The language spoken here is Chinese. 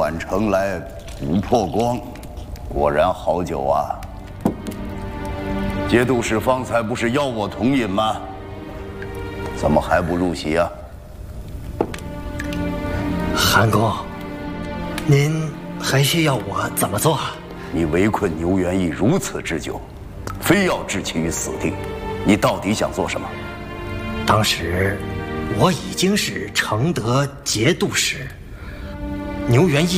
晚城来捕破光，果然好酒啊！节度使方才不是邀我同饮吗？怎么还不入席啊？ 韩公，您还需要我怎么做？ 你围困牛元义如此之久，非要置其于死地，你到底想做什么？ 当时我已经是承德节度使，牛元义